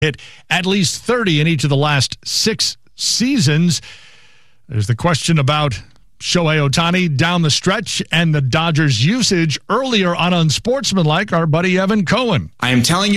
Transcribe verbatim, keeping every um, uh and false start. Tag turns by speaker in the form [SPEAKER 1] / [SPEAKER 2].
[SPEAKER 1] hit at least thirty in each of the last six seasons. There's the question about Shohei Ohtani down the stretch and the Dodgers' usage earlier on Unsportsmanlike. Our buddy Evan Cohen.
[SPEAKER 2] I am telling you.